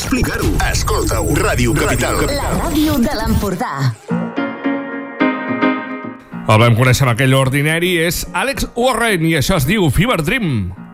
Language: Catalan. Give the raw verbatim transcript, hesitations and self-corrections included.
explicar-ho. Escolta-ho. Ràdio Capital. La ràdio de l'Empordà. El vam conèixer amb aquell ordinari, és Alex Warren i això es diu Fever Dream.